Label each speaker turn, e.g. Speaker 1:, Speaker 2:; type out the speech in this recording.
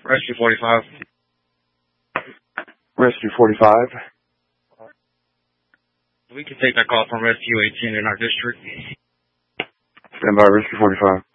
Speaker 1: Rescue 45.
Speaker 2: Rescue 45.
Speaker 1: We can take that call from Rescue 18 in our district.
Speaker 2: Stand by, Rescue 45.